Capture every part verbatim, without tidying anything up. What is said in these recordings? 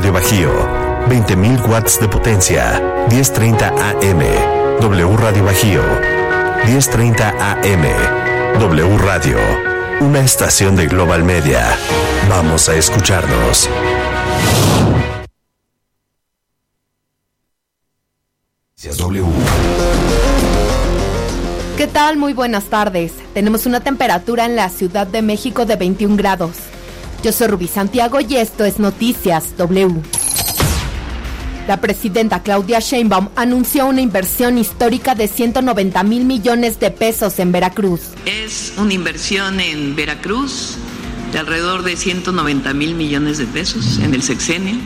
Radio Bajío, veinte mil watts de potencia, diez treinta A M. W Radio Bajío, diez treinta A M. W Radio, una estación de Global Media. Vamos a escucharnos. W. ¿Qué tal? Muy buenas tardes. Tenemos una temperatura en la Ciudad de México de veintiún grados. Yo soy Rubí Santiago y esto es Noticias W. La presidenta Claudia Sheinbaum anunció una inversión histórica de ciento noventa mil millones de pesos en Veracruz. Es una inversión en Veracruz de alrededor de ciento noventa mil millones de pesos en el sexenio.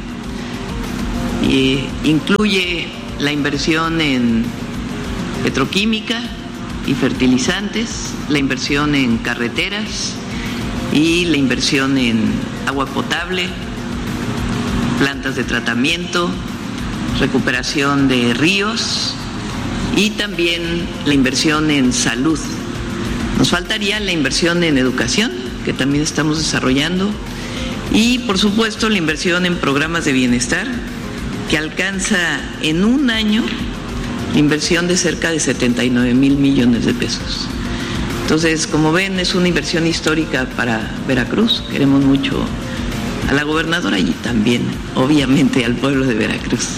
Y incluye la inversión en petroquímica y fertilizantes, la inversión en carreteras y la inversión en agua potable, plantas de tratamiento, recuperación de ríos y también la inversión en salud. Nos faltaría la inversión en educación, que también estamos desarrollando, y por supuesto la inversión en programas de bienestar, que alcanza en un año la inversión de cerca de setenta y nueve mil millones de pesos. Entonces, como ven, es una inversión histórica para Veracruz. Queremos mucho a la gobernadora y también, obviamente, al pueblo de Veracruz.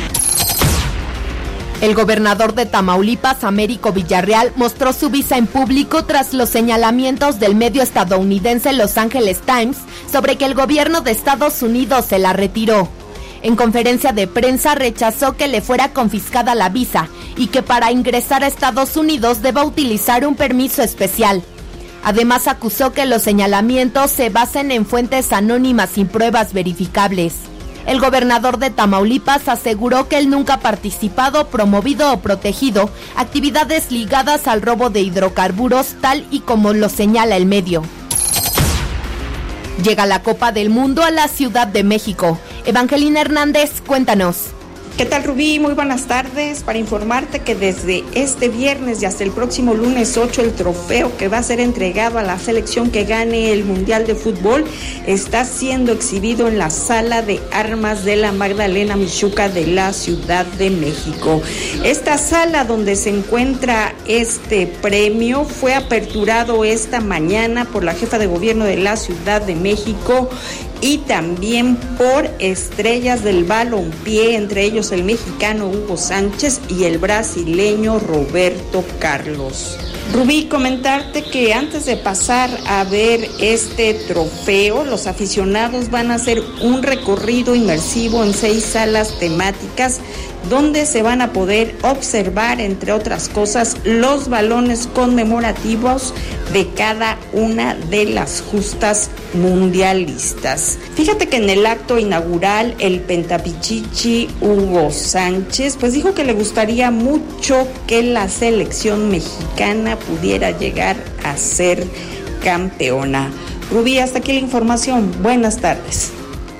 El gobernador de Tamaulipas, Américo Villarreal, mostró su visa en público tras los señalamientos del medio estadounidense Los Angeles Times sobre que el gobierno de Estados Unidos se la retiró. En conferencia de prensa rechazó que le fuera confiscada la visa y que para ingresar a Estados Unidos deba utilizar un permiso especial. Además acusó que los señalamientos se basen en fuentes anónimas sin pruebas verificables. El gobernador de Tamaulipas aseguró que él nunca ha participado, promovido o protegido actividades ligadas al robo de hidrocarburos, tal y como lo señala el medio. Llega la Copa del Mundo a la Ciudad de México. Evangelina Hernández, cuéntanos. ¿Qué tal, Rubí? Muy buenas tardes. Para informarte que desde este viernes y hasta el próximo lunes ocho, el trofeo que va a ser entregado a la selección que gane el Mundial de Fútbol está siendo exhibido en la Sala de Armas de la Magdalena Mixhuca de la Ciudad de México. Esta sala donde se encuentra este premio fue aperturado esta mañana por la jefa de gobierno de la Ciudad de México y también por estrellas del balompié, entre ellos el mexicano Hugo Sánchez y el brasileño Roberto Carlos. Rubí, comentarte que antes de pasar a ver este trofeo, los aficionados van a hacer un recorrido inmersivo en seis salas temáticas donde se van a poder observar, entre otras cosas, los balones conmemorativos de cada una de las justas mundialistas. Fíjate que en el acto inaugural, el pentapichichi Hugo Sánchez, pues dijo que le gustaría mucho que la selección mexicana pudiera llegar a ser campeona. Rubí, hasta aquí la información. Buenas tardes.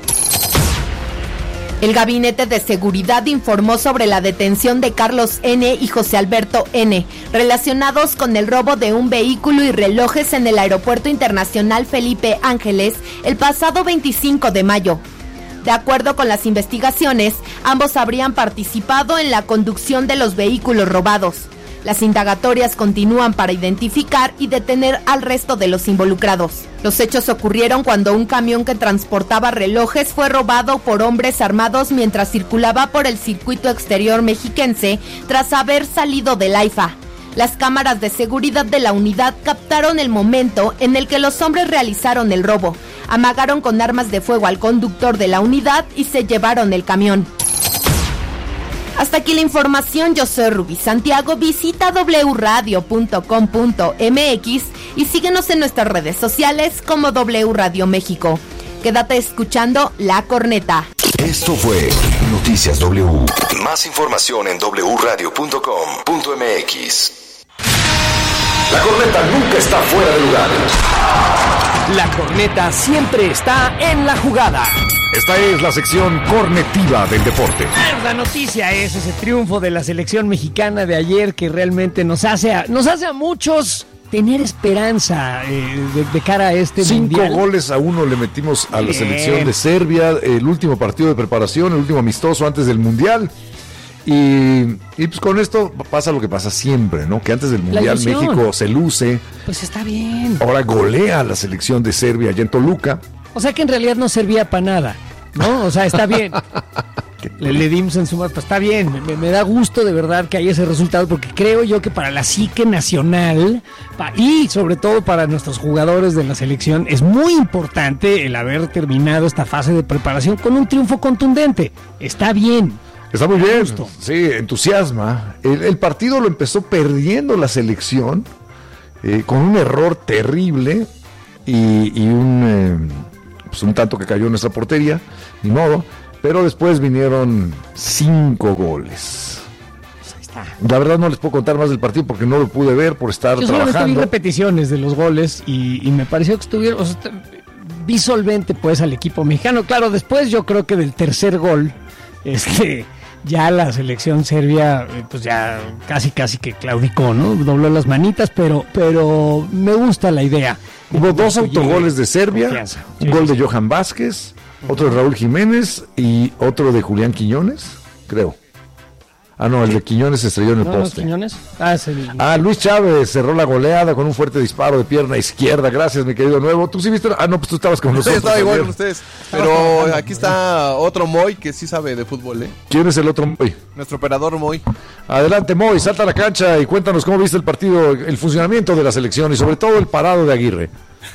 El Gabinete de Seguridad informó sobre la detención de Carlos N. y José Alberto N., relacionados con el robo de un vehículo y relojes en el Aeropuerto Internacional Felipe Ángeles el pasado veinticinco de mayo. De acuerdo con las investigaciones, ambos habrían participado en la conducción de los vehículos robados. Las indagatorias continúan para identificar y detener al resto de los involucrados. Los hechos ocurrieron cuando un camión que transportaba relojes fue robado por hombres armados mientras circulaba por el circuito exterior mexiquense tras haber salido del AIFA. Las cámaras de seguridad de la unidad captaron el momento en el que los hombres realizaron el robo, amagaron con armas de fuego al conductor de la unidad y se llevaron el camión. Hasta aquí la información, yo soy Rubí Santiago, visita doble u radio punto com punto m x y síguenos en nuestras redes sociales como W Radio México. Quédate escuchando La Corneta. Esto fue Noticias W. Más información en doble u radio punto com punto m x. La Corneta nunca está fuera de lugar. La Corneta siempre está en la jugada. Esta es la sección cornetiva del deporte. La noticia es ese triunfo de la selección mexicana de ayer que realmente nos hace a, nos hace a muchos tener esperanza eh, de, de cara a este Cinco mundial. Cinco goles a uno le metimos a la Bien. selección de Serbia, el último partido de preparación, el último amistoso antes del mundial. Y, y pues con esto pasa lo que pasa siempre, ¿no? Que antes del mundial México se luce. Pues está bien. Ahora golea a la selección de Serbia allá en Toluca. O sea que en realidad no servía para nada, ¿no? O sea, está bien. Le, le dimos en su mano, pues está bien. Me, me da gusto de verdad que haya ese resultado, porque creo yo que para la psique nacional pa, y sobre todo para nuestros jugadores de la selección es muy importante el haber terminado esta fase de preparación con un triunfo contundente. Está bien. Está muy bien, sí, entusiasma. El, el partido lo empezó perdiendo la selección eh, con un error terrible y, y un, eh, pues un tanto que cayó en nuestra portería, ni modo, pero después vinieron cinco goles. Pues ahí está. La verdad no les puedo contar más del partido porque no lo pude ver por estar Yo trabajando. Yo vi repeticiones de los goles y, y me pareció que estuvieron, o sea, vi solvente pues al equipo mexicano. Claro, después yo creo que del tercer gol, este... ya la selección serbia pues ya casi casi que claudicó, ¿no? Dobló las manitas, pero pero me gusta la idea. Hubo dos autogoles de Serbia, confianza. Un sí, gol sí. de Johan Vázquez, otro de Raúl Jiménez y otro de Julián Quiñones, creo. Ah, no, el de Quiñones se estrelló en el ¿No, poste. Quiñones? Ah, es el... ah, Luis Chávez cerró la goleada con un fuerte disparo de pierna izquierda. Gracias, mi querido Nuevo. ¿Tú sí viste? Ah, no, pues tú estabas con nosotros. Sí, estaba igual con ustedes. Pero aquí está otro Moy que sí sabe de fútbol, ¿eh? ¿Quién es el otro Moy? Nuestro operador Moy. Adelante, Moy, salta a la cancha y cuéntanos cómo viste el partido, el funcionamiento de la selección y sobre todo el parado de Aguirre.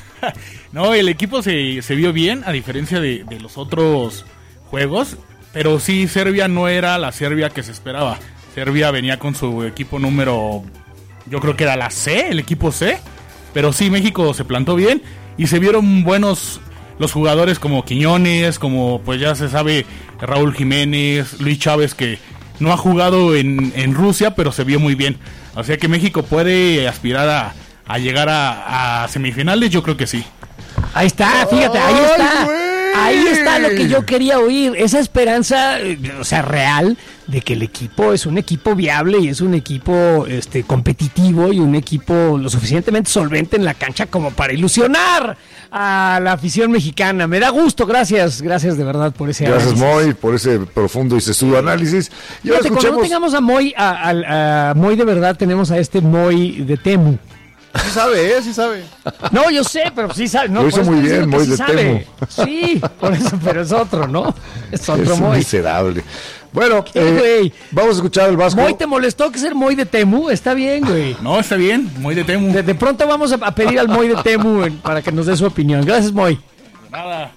No, el equipo se, se vio bien, a diferencia de, de los otros juegos, pero sí, Serbia no era la Serbia que se esperaba. Serbia venía con su equipo número, yo creo que era la C, el equipo C, pero sí, México se plantó bien y se vieron buenos los jugadores como Quiñones, como pues ya se sabe Raúl Jiménez, Luis Chávez, que no ha jugado en, en Rusia, pero se vio muy bien. O sea que México puede aspirar a, a llegar a, a semifinales, yo creo que sí. Ahí está, fíjate, ahí está. Ahí está lo que yo quería oír, esa esperanza, o sea, real, de que el equipo es un equipo viable y es un equipo este, competitivo y un equipo lo suficientemente solvente en la cancha como para ilusionar a la afición mexicana. Me da gusto, gracias, gracias de verdad por ese gracias, análisis. Moy, por ese profundo y sesudo análisis. Y Fíjate, escuchemos... cuando no tengamos a Moy, a, a, a Moy de verdad, tenemos a este Moy de Temu. Sí sabe, ¿eh? Sí sabe. No, yo sé, pero sí sabe. No, lo hizo muy bien, Moy sí de sabe. Temu. Sí, por eso, pero es otro, ¿no? Es otro es Moy. miserable. Bueno, ¿Qué, eh, vamos a escuchar el Vasco. ¿Moy te molestó que ser Moy de Temu? Está bien, güey. No, está bien, Moy de Temu. De, de pronto vamos a, a pedir al Moy de Temu en, para que nos dé su opinión. Gracias, Moy. Nada.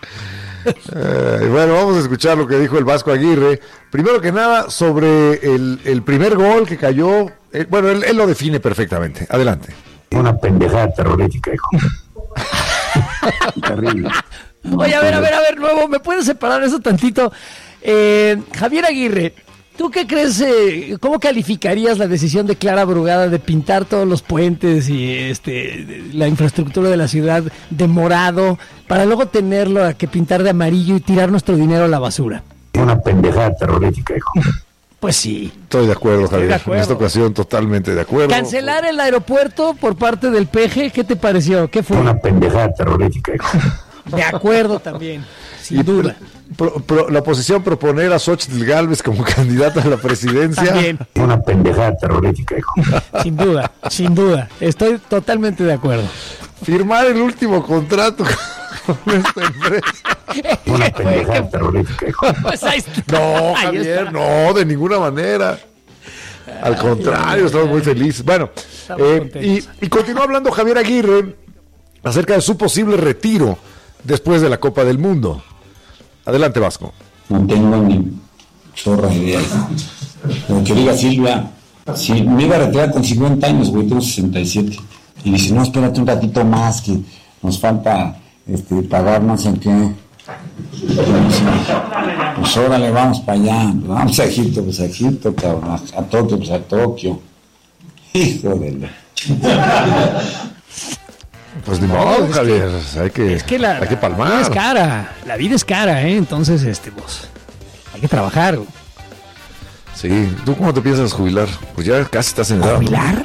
Eh, bueno, vamos a escuchar lo que dijo el Vasco Aguirre. Primero que nada, sobre el, el primer gol que cayó. Eh, bueno, él, él lo define perfectamente. Adelante. Una pendejada terrorífica, hijo. Terrible. Oye, a ver, a ver, a ver, Nuevo, ¿me puedes separar eso tantito? Eh, Javier Aguirre, ¿tú qué crees, eh, cómo calificarías la decisión de Clara Brugada de pintar todos los puentes y este la infraestructura de la ciudad de morado para luego tenerlo a que pintar de amarillo y tirar nuestro dinero a la basura? Una pendejada terrorífica, hijo. Pues sí. Estoy de acuerdo, Estoy Javier. de acuerdo. En esta ocasión totalmente de acuerdo. Cancelar el aeropuerto por parte del P G, ¿qué te pareció? ¿Qué fue? Una pendejada terrorífica, hijo. De acuerdo también, sin y duda. Pro, pro, la oposición proponer a Xóchitl Gálvez como candidata a la presidencia. También. Una pendejada terrorífica, hijo. Sin duda, sin duda. Estoy totalmente de acuerdo. Firmar el último contrato con esta empresa. Una pendejada terrorífica, hijo. Pues ahí está. No, Ahí Javier, está. no, de ninguna manera. Al contrario, estamos muy felices. Bueno, eh, y, y continúa hablando Javier Aguirre acerca de su posible retiro después de la Copa del Mundo. Adelante, Vasco. No tengo ni chorra de ideas. Como que diga Silvia, si me iba a retirar con cincuenta años, güey, tengo sesenta y siete. Y dice, no, espérate un ratito más, que nos falta este, pagar no sé qué. Pues órale, vamos para allá. Vamos a Egipto, pues a Egipto, cabrón. A, a Tokio, pues a Tokio. Hijo de la... Pues ni modo, es Javier, que, hay que, es que la, hay que palmar. La vida es cara, la vida es cara, ¿eh? Entonces, este, pues, hay que trabajar. Sí, ¿tú cómo te piensas jubilar? Pues ya casi estás en edad. ¿Jubilar?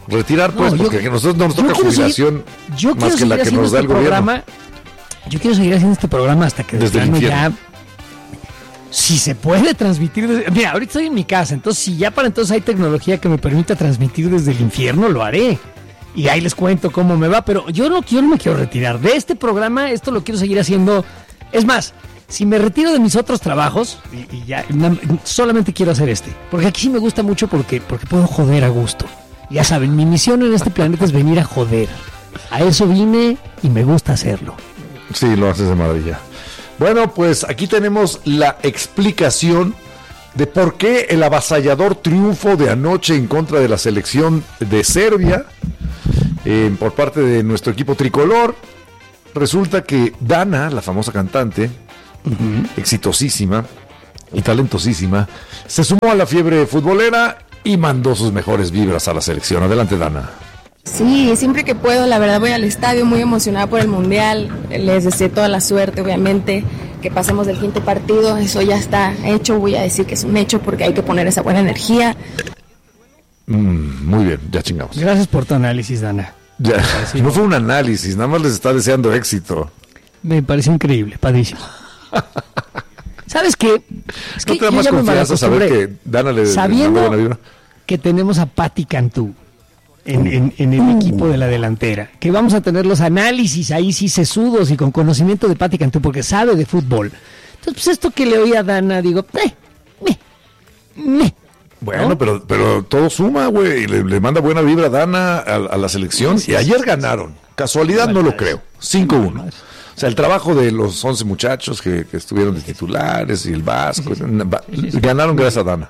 Retirar, pues, No, yo- porque a nosotros no nos toca yo quiero jubilación seguir- yo más quiero que la seguir que haciendo nos da este el gobierno. programa. Yo quiero seguir haciendo este programa hasta que de Desde el plano infierno. ya. Si se puede transmitir desde... Mira, ahorita estoy en mi casa, entonces si ya para entonces hay tecnología que me permita transmitir desde el infierno, lo haré. Y ahí les cuento cómo me va, pero yo no, yo no me quiero retirar de este programa, esto lo quiero seguir haciendo. Es más, si me retiro de mis otros trabajos, y, y ya na- solamente quiero hacer este, porque aquí sí me gusta mucho porque, porque puedo joder a gusto. Ya saben, mi misión en este planeta es venir a joder. A eso vine y me gusta hacerlo. Sí, lo haces de maravilla. Bueno, pues aquí tenemos la explicación de por qué el avasallador triunfo de anoche en contra de la selección de Serbia eh, por parte de nuestro equipo tricolor. Resulta que Dana, la famosa cantante, uh-huh, exitosísima y talentosísima, se sumó a la fiebre futbolera y mandó sus mejores vibras a la selección. Adelante, Dana. Sí, siempre que puedo, la verdad voy al estadio muy emocionada por el Mundial, les deseo toda la suerte, obviamente, que pasemos del quinto partido, eso ya está hecho, voy a decir que es un hecho porque hay que poner esa buena energía. Mm, muy bien, ya chingamos. Gracias por tu análisis, Dana. Ya, no fue un análisis, nada más les está deseando éxito. Me pareció increíble, padrísimo. ¿Sabes qué? Es ¿No que te da yo más ya me confianza saber malacostumbré. que Dana le Sabiendo mandó buena vibra? que tenemos a Pati Cantú en, en, en el equipo de la delantera, que vamos a tener los análisis ahí sí sesudos y con conocimiento de Pati Cantú porque sabe de fútbol. Entonces, pues esto que le oí a Dana, digo, eh, me, me. Bueno, ¿no? pero, pero todo suma, güey, y le, le manda buena vibra a Dana a, a la selección, y ayer ganaron. Casualidad no lo creo, cinco uno. O sea, el trabajo de los once muchachos que, que estuvieron de titulares y el Vasco, ganaron gracias a Dana.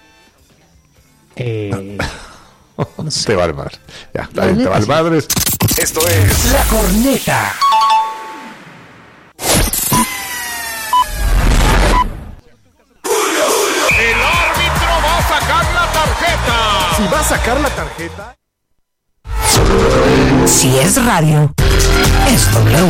Eh, no sé. Te vale madre. Ya, te vale madre. Esto es La Corneta. El árbitro va a sacar la tarjeta. Si va a sacar la tarjeta. Si es radio, es W.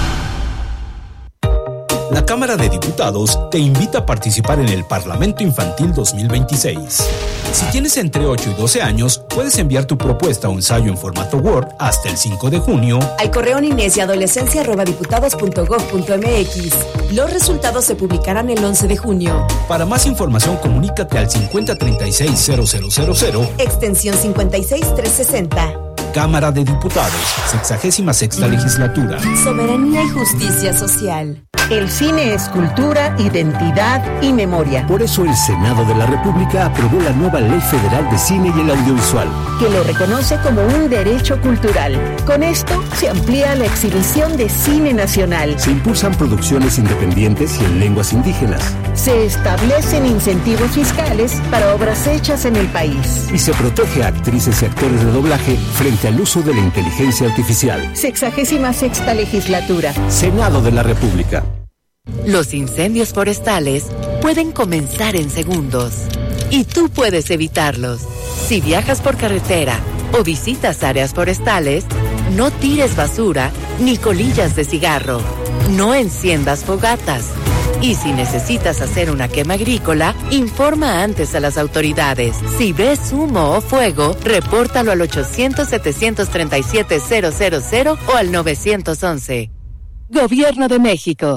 La Cámara de Diputados te invita a participar en el Parlamento Infantil dos mil veintiséis. Si tienes entre ocho y doce años, puedes enviar tu propuesta o ensayo en formato Word hasta el cinco de junio al correo niñez y adolescencia arroba diputados punto gob punto mx. Los resultados se publicarán el once de junio. Para más información, comunícate al cincuenta treinta y seis cero cero cero cero, extensión cincuenta y seis trescientos sesenta. Cámara de Diputados, sexagésima sexta legislatura. Soberanía y justicia social. El cine es cultura, identidad y memoria. Por eso el Senado de la República aprobó la nueva Ley Federal de Cine y el Audiovisual, que lo reconoce como un derecho cultural. Con esto se amplía la exhibición de cine nacional. Se impulsan producciones independientes y en lenguas indígenas. Se establecen incentivos fiscales para obras hechas en el país. Y se protege a actrices y actores de doblaje frente al uso de la inteligencia artificial. Sexagésima sexta legislatura. Senado de la República. Los incendios forestales pueden comenzar en segundos y tú puedes evitarlos. Si viajas por carretera o visitas áreas forestales, no tires basura ni colillas de cigarro. No enciendas fogatas. Y si necesitas hacer una quema agrícola, informa antes a las autoridades. Si ves humo o fuego, repórtalo al ochocientos, setecientos treinta y siete, cero cero cero o al nueve once. Gobierno de México.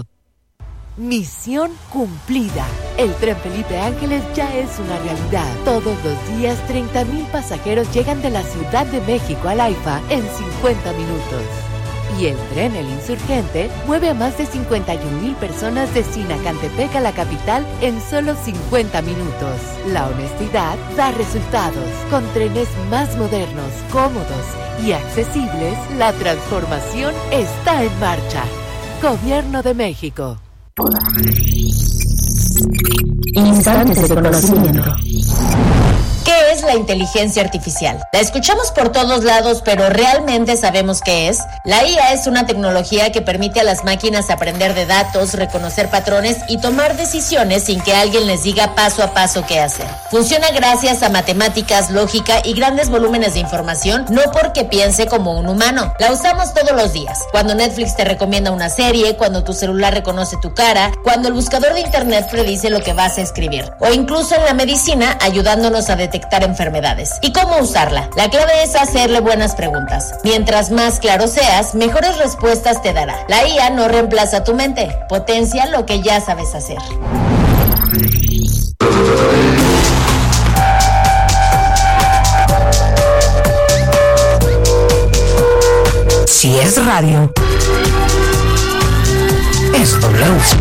Misión cumplida. El Tren Felipe Ángeles ya es una realidad. Todos los días, treinta mil pasajeros llegan de la Ciudad de México al AIFA en cincuenta minutos. Y el tren El Insurgente mueve a más de cincuenta y un mil personas de Sinacantepec a la capital en solo cincuenta minutos. La honestidad da resultados. Con trenes más modernos, cómodos y accesibles, la transformación está en marcha. Gobierno de México. Instantes de conocimiento. ¿Qué es la inteligencia artificial? La escuchamos por todos lados, pero ¿realmente sabemos qué es? La I A es una tecnología que permite a las máquinas aprender de datos, reconocer patrones y tomar decisiones sin que alguien les diga paso a paso qué hacer. Funciona gracias a matemáticas, lógica y grandes volúmenes de información, no porque piense como un humano. La usamos todos los días. Cuando Netflix te recomienda una serie, cuando tu celular reconoce tu cara, cuando el buscador de internet predice lo que vas a escribir, o incluso en la medicina ayudándonos a detectar enfermedades. ¿Y cómo usarla? La clave es hacerle buenas preguntas. Mientras más claro seas, mejores respuestas te dará. La I A no reemplaza tu mente, potencia lo que ya sabes hacer. Si es radio, es W.